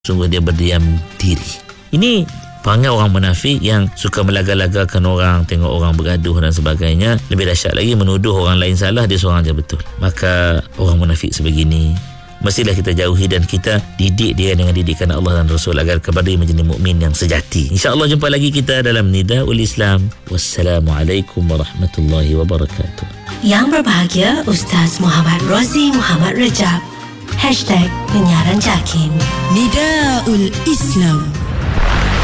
sungguh dia berdiam diri. Ini perangai orang munafik yang suka melaga-lagakan orang, tengok orang bergaduh dan sebagainya. Lebih dahsyat lagi, menuduh orang lain salah, dia seorang je betul. Maka orang munafik sebegini mestilah kita jauhi dan kita didik dia dengan didikan Allah dan Rasul agar kembali menjadi mukmin yang sejati. InsyaAllah jumpa lagi kita dalam Nidaul Islam. Wassalamualaikum warahmatullahi wabarakatuh. Yang berbahagia Ustaz Muhammad Rozi Muhammad Rajab #Penyiaran Jakim. Nidaul Islam.